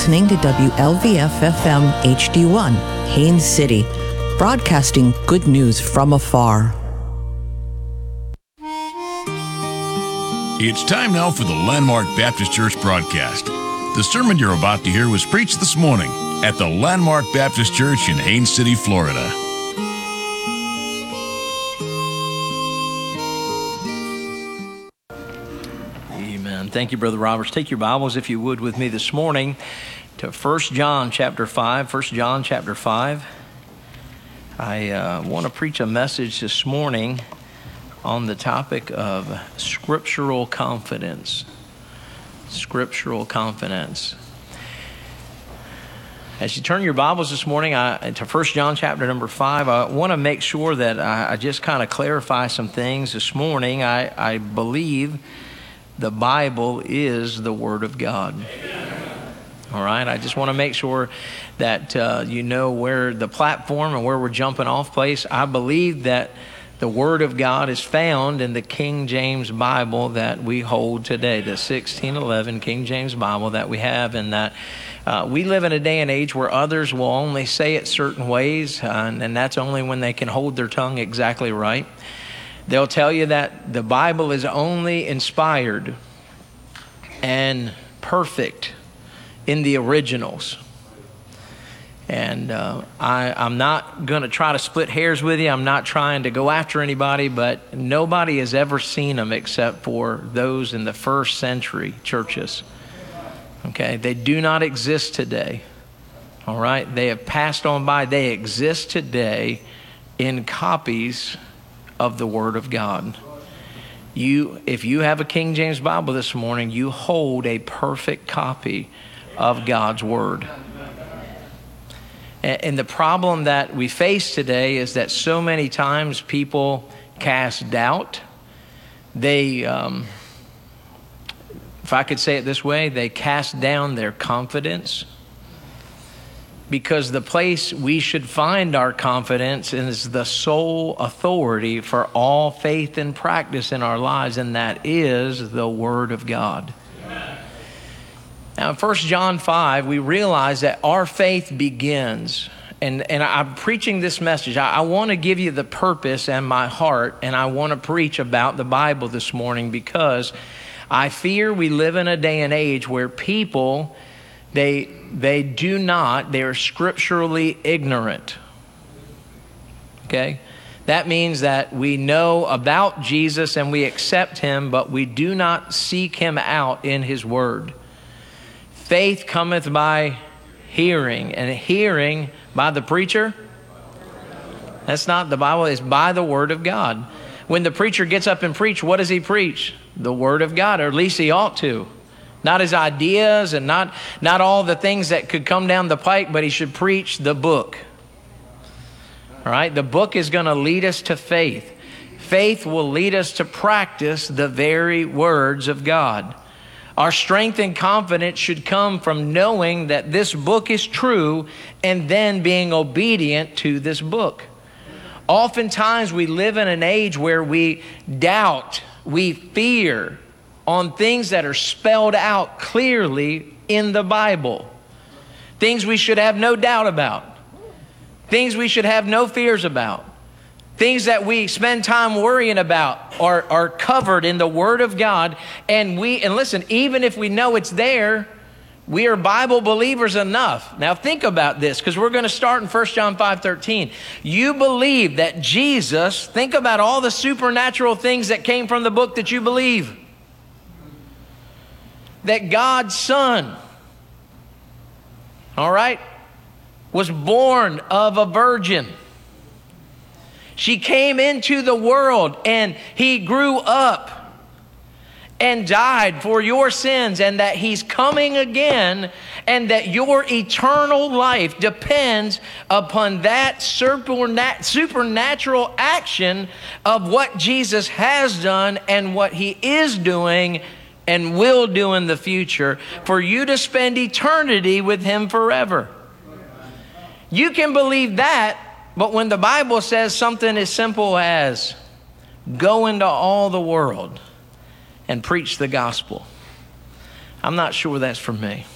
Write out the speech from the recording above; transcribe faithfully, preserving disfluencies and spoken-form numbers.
listening to W L V F F M H D one, Haines City, broadcasting good news from afar. It's time now for the Landmark Baptist Church broadcast. The sermon you're about to hear was preached this morning at the Landmark Baptist Church in Haines City, Florida. Amen. Thank you, Brother Roberts. Take your Bibles, if you would, with me this morning to First John chapter five. First John chapter five. I uh, want to preach a message this morning on the topic of scriptural confidence. Scriptural confidence. As you turn your Bibles this morning I, to First John chapter number five, I want to make sure that I, I just kind of clarify some things this morning. I, I believe the Bible is the Word of God. All right, I just want to make sure that uh, you know where the platform and where we're jumping off place. I believe that the Word of God is found in the King James Bible that we hold today, the sixteen eleven King James Bible that we have, and that uh, we live in a day and age where others will only say it certain ways, uh, and, and that's only when they can hold their tongue exactly right. They'll tell you that the Bible is only inspired and perfect in the originals. And uh, I, I'm not going to try to split hairs with you. I'm not trying to go after anybody, but nobody has ever seen them except for those in the first century churches. Okay, they do not exist today. All right, they have passed on by. They exist today in copies of the Word of God. You, if you have a King James Bible this morning, you hold a perfect copy of God's Word. And the problem that we face today is that so many times people cast doubt. They, um, if I could say it this way, they cast down their confidence. Because the place we should find our confidence is the sole authority for all faith and practice in our lives, and that is the Word of God. Now, in First John five, we realize that our faith begins, and, and I'm preaching this message. I, I want to give you the purpose and my heart, and I want to preach about the Bible this morning because I fear we live in a day and age where people, they, they do not, they are scripturally ignorant. Okay? That means that we know about Jesus and we accept Him, but we do not seek Him out in His Word. Faith cometh by hearing, and hearing by the preacher. That's not the Bible, it's by the Word of God. When the preacher gets up and preach, what does he preach? The Word of God, or at least he ought to. Not his ideas and not, not all the things that could come down the pike, but he should preach the book. All right, the book is going to lead us to faith. Faith will lead us to practice the very words of God. Our strength and confidence should come from knowing that this book is true and then being obedient to this book. Oftentimes we live in an age where we doubt, we fear on things that are spelled out clearly in the Bible. Things we should have no doubt about. Things we should have no fears about. Things that we spend time worrying about are, are covered in the Word of God. And we, and listen, even if we know it's there, we are Bible believers enough. Now think about this, because we're going to start in First John five thirteen. You believe that Jesus, think about all the supernatural things that came from the book that you believe. That God's Son, all right, was born of a virgin. She came into the world and He grew up and died for your sins, and that He's coming again, and that your eternal life depends upon that supernatural action of what Jesus has done and what He is doing and will do in the future for you to spend eternity with Him forever. You can believe that. But when the Bible says something as simple as go into all the world and preach the gospel, I'm not sure that's for me.